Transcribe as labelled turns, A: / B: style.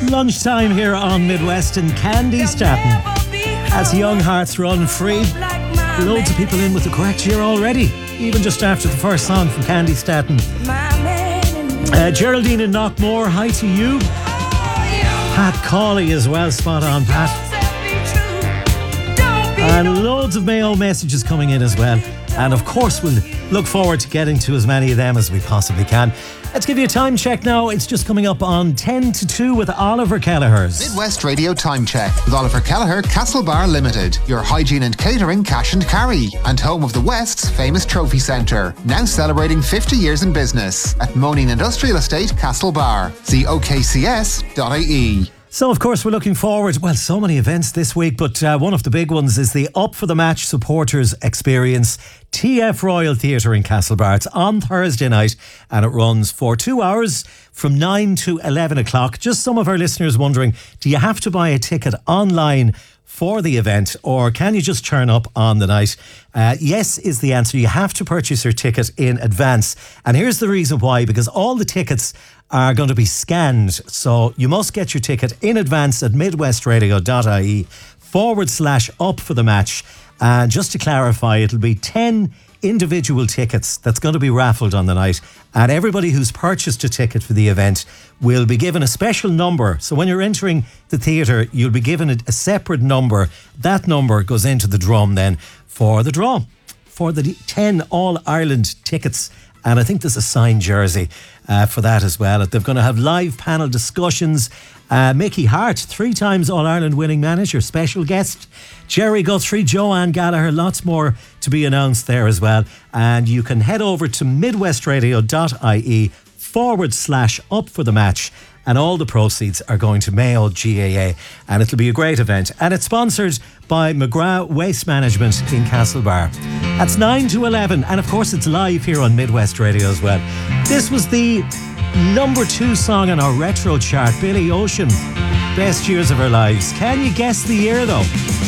A: Lunchtime here on Midwest in Candy Staton. As young hearts run free, loads of people in with the correct year already, even just after the first song from Candy Staton. Geraldine in Knockmore, hi to you. Pat Cawley as well, spot on Pat. And loads of Mayo messages coming in as well. And of course we'll look forward to getting to as many of them as we possibly can. Let's give you a time check now. It's just coming up on 10 to 2 with Oliver Kelleher's
B: Midwest Radio Time Check with Oliver Kelleher, Castlebar Limited, your hygiene and catering cash and carry, and home of the West's famous trophy centre. Now celebrating 50 years in business at Moaning Industrial Estate, Castlebar. See okcs.ie.
A: So, of course, we're looking forward. Well, so many events this week, but one of the big ones is the Up for the Match Supporters Experience, TF Royal Theatre in Castlebar. It's on Thursday night and it runs for 2 hours from 9 to 11 o'clock. Just some of our listeners wondering, do you have to buy a ticket online for the event, or can you just turn up on the night? Yes is the answer. You have to purchase your ticket in advance. And here's the reason why, because all the tickets are going to be scanned. So you must get your ticket in advance at midwestradio.ie/up for the match. And just to clarify, it'll be 10 individual tickets that's going to be raffled on the night, and everybody who's purchased a ticket for the event will be given a special number. So when you're entering the theatre, you'll be given a separate number. That number goes into the drum then for the draw for the 10 All-Ireland tickets. And I think there's a signed jersey for that as well. They're going to have live panel discussions. Mickey Hart, 3 times All-Ireland winning manager, special guest. Jerry Guthrie, Joanne Gallagher, lots more to be announced there as well. And you can head over to midwestradio.ie/up for the match. And all the proceeds are going to Mayo GAA. And it'll be a great event. And it's sponsored by McGrath Waste Management in Castlebar. That's 9 to 11. And of course, it's live here on Midwest Radio as well. This was the number 2 song on our retro chart, Billy Ocean, Best Years of Our Lives. Can you guess the year though?